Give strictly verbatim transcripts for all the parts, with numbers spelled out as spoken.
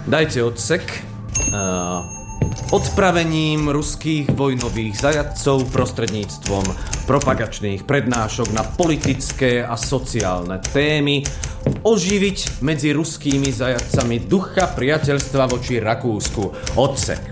Dajte odsek. Uh, odpravením ruských vojnových zajatcov prostredníctvom propagačných prednášok na politické a sociálne témy oživiť medzi ruskými zajatcami ducha priateľstva voči Rakúsku. Odsek.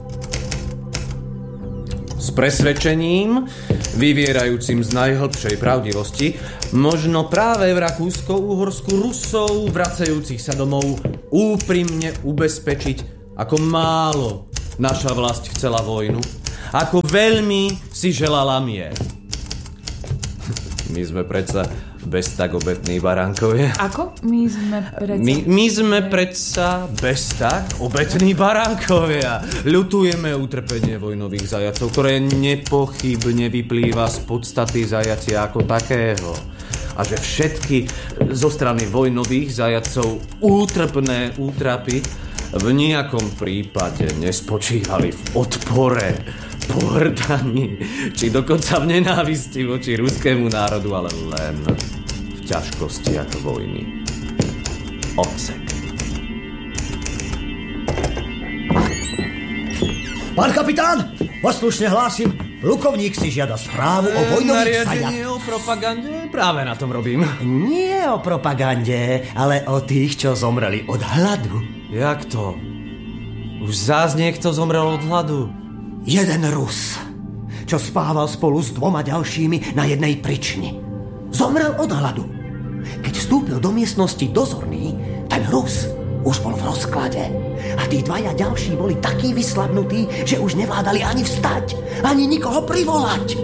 S presvedčením, vyvierajúcim z najhlbšej pravdivosti, možno práve v Rakúsko-Uhorsku Rusov vracajúcich sa domov úprimne ubezpečiť, ako málo naša vlast chcela vojnu, ako veľmi si želala mier. My sme predsa bez tak obetní baránkovia. Ako? My sme predsa... My, my sme predsa bez tak obetní baránkovia. Ľutujeme utrpenie vojnových zajacov, ktoré nepochybne vyplýva z podstaty zajatia ako takého. A že všetky zo strany vojnových zajacov útrpné útrapy v nejakom prípade nespočívali v odpore, pohrdaní, či dokonca v nenávisti voči ruskému národu, ale len v ťažkostiach vojny. Odsek. Pán kapitán, poslušne hlásim, plukovník si žiada správu o vojnových zajatcoch. Nariadenie o propagande? Práve na tom robím. Nie o propagande, ale o tých, čo zomreli od hladu. Jak to? Už zás niekto zomrel od hladu? Jeden Rus, čo spával spolu s dvoma ďalšími na jednej prični. Zomrel od hladu. Keď vstúpil do miestnosti dozorný, ten Rus už bol v rozklade. A tí dvaja ďalší boli takí vyslabnutí, že už nevládali ani vstať, ani nikoho privolať.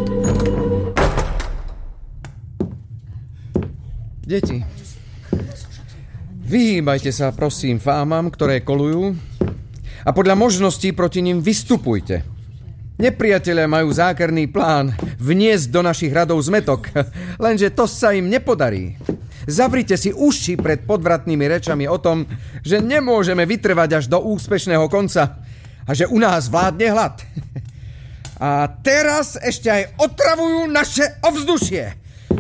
Deti, vyhýbajte sa, prosím, fámam, ktoré kolujú a podľa možností proti nim vystupujte. Nepriatelia majú zákerný plán vniesť do našich radov zmetok, lenže to sa im nepodarí. Zavrite si uši pred podvratnými rečami o tom, že nemôžeme vytrvať až do úspešného konca a že u nás vládne hlad. A teraz ešte aj otravujú naše ovzdušie.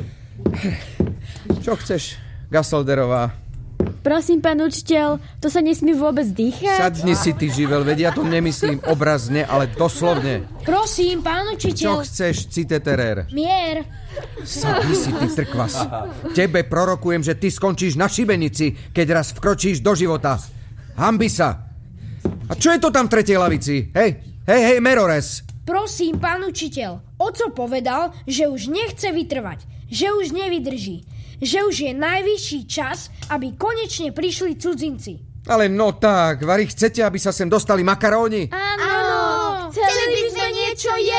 Čo chceš, Gasolderová? Prosím, pán učiteľ, to sa nesmie vôbec dýchať? Sadni si, ty živel, veď ja to nemyslím obrazne, ale doslovne. Prosím, pán učiteľ. Čo chceš, citeterér? Mier. Sadni si, ty trkvas. Tebe prorokujem, že ty skončíš na šibenici, keď raz vkročíš do života. Hanbi sa. A čo je to tam v tretej lavici? Hej, hej, hej, Merores. Prosím, pán učiteľ, oco povedal, že už nechce vytrvať, že už nevydrží, že už je najvyšší čas, aby konečne prišli cudzinci. Ale no tak, vari chcete, aby sa sem dostali makaróni? Áno, chceli by sme niečo jesť.